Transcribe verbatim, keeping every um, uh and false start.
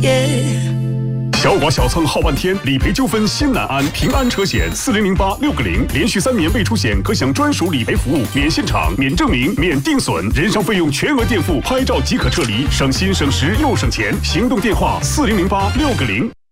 小刮小蹭耗半天，理赔纠纷心难安。平安车险四零零八六个零，连续三年未出险可享专属理赔服务，免现场、免证明、免定损，人伤费用全额垫付，拍照即可撤离，省心省时又省钱。行动电话四零零八六个零。